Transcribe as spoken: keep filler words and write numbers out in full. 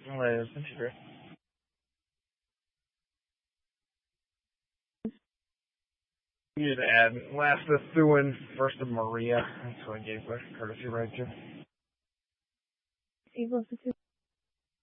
Later, Peter. You need to add last of Thuin, first of Maria. That's what I gave her courtesy right to. Able to